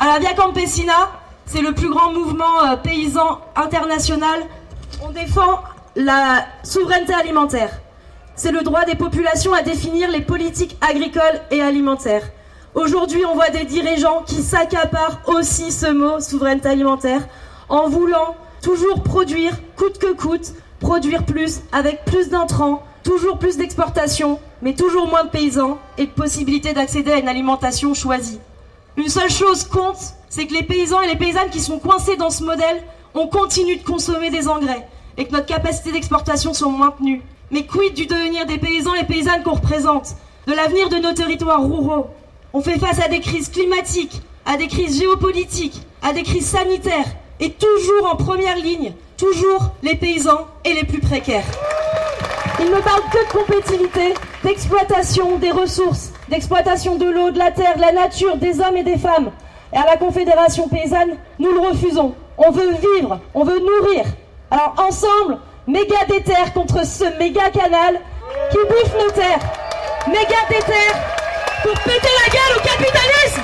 À la Via Campesina, c'est le plus grand mouvement paysan international. On défend la souveraineté alimentaire. C'est le droit des populations à définir les politiques agricoles et alimentaires. Aujourd'hui, on voit des dirigeants qui s'accaparent aussi ce mot, souveraineté alimentaire, en voulant toujours produire, coûte que coûte, produire plus, avec plus d'intrants, toujours plus d'exportation, mais toujours moins de paysans et de possibilités d'accéder à une alimentation choisie. Une seule chose compte, c'est que les paysans et les paysannes qui sont coincés dans ce modèle, on continue de consommer des engrais et que notre capacité d'exportation soit maintenue. Mais quid du devenir des paysans et paysannes qu'on représente, de l'avenir de nos territoires ruraux? On fait face à des crises climatiques, à des crises géopolitiques, à des crises sanitaires, et toujours en première ligne, toujours les paysans et les plus précaires. Ils ne parlent que de compétitivité, d'exploitation des ressources, d'exploitation de l'eau, de la terre, de la nature, des hommes et des femmes. Et à la Confédération paysanne, nous le refusons. On veut vivre, on veut nourrir. Alors ensemble, méga déterre contre ce méga canal qui bouffe nos terres. Méga déterre pour péter la gueule au capitalisme.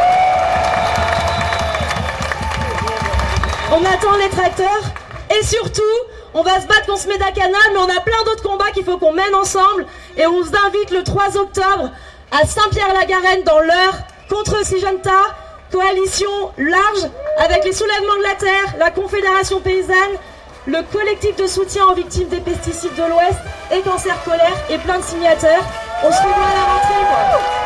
On attend les tracteurs et surtout, on va se battre contre ce méga canal, mais on a plein d'autres combats qu'il faut qu'on mène ensemble. Et on vous invite le 3 octobre à Saint-Pierre-la-Garenne dans l'Eure contre Syngenta, coalition large avec les soulèvements de la terre, la Confédération paysanne, le collectif de soutien aux victimes des pesticides de l'Ouest et Cancer Colère et plein de signataires. On se revoit à la rentrée, quoi.